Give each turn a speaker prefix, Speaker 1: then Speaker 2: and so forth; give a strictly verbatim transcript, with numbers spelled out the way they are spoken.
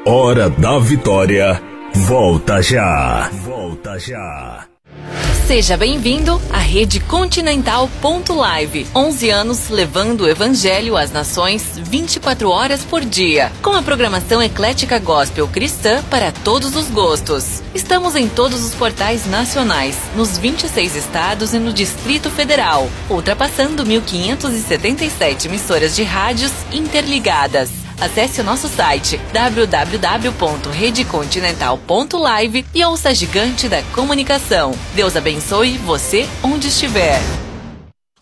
Speaker 1: Hora da Vitória. Volta já. Volta já.
Speaker 2: Seja bem-vindo à Rede Continental ponto live. onze anos levando o Evangelho às nações vinte e quatro horas por dia. Com a programação eclética gospel cristã para todos os gostos. Estamos em todos os portais nacionais, nos vinte e seis estados e no Distrito Federal, ultrapassando mil quinhentas e setenta e sete emissoras de rádios interligadas. Acesse o nosso site w w w ponto rede continental ponto live e ouça a gigante da comunicação. Deus abençoe você onde estiver.